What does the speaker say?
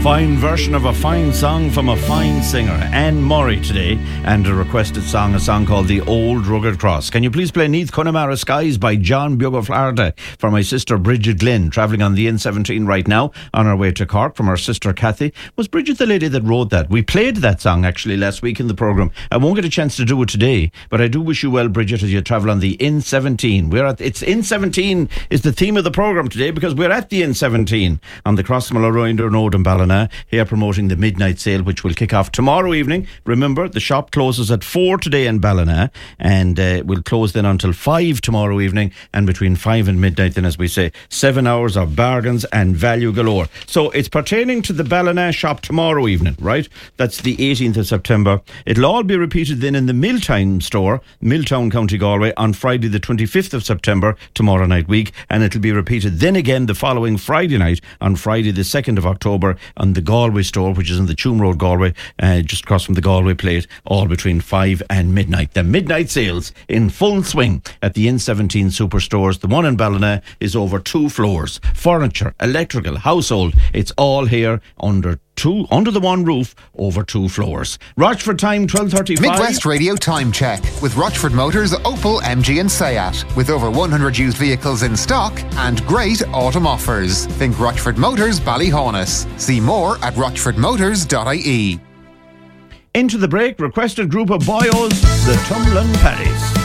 fine version of a fine song from a fine singer, Anne Murray, today, and a requested song, a song called The Old Rugged Cross. Can you please play Neath Connemara Skies by John Bioga Florida for my sister Bridget Glynn, travelling on the N17 right now on her way to Cork from her sister Kathy. Was Bridget the lady that wrote that? We played that song actually last week in the programme. I won't get a chance to do it today, but I do wish you well, Bridget, as you travel on the N17. It's N17 is the theme of the programme today, because we're at the N17 on the Crossmulleroinder Road in Ballina, here promoting the midnight sale, which will kick off tomorrow evening. Remember, the shop closes at 4 today in Ballina, and will close then until 5 tomorrow evening, and between 5 and midnight then, as we say, 7 hours of bargains and value galore. So it's pertaining to the Ballina shop tomorrow evening, right? That's the 18th of September. It'll all be repeated then in the Milltown store, Milltown, County Galway, on Friday the 25th of September, tomorrow night week, and it'll be repeated then again the following Friday night, on Friday the 2nd of October, on the Galway store, which is in the Tuam Road, Galway, just across from the Galway plate, all between 5 and midnight. The midnight sales in full swing at the N17 superstores. The one in Ballina is over 2 floors. Furniture, electrical, household, it's all here under the one roof, over 2 floors. Rochford time, 12:35. Midwest Radio Time Check with Rochford Motors, Opel, MG and Seat. With over 100 used vehicles in stock and great autumn offers. Think Rochford Motors, Ballyhonus. See more at rochfordmotors.ie. Into the break, requested group of boyos, the Tumlin Paddies.